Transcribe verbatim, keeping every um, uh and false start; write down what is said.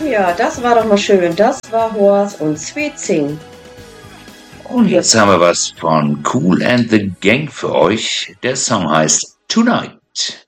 Ja, das war doch mal schön. Das war Horst und Sweet Sing. Und jetzt haben wir was von Kool and the Gang für euch. Der Song heißt Tonight.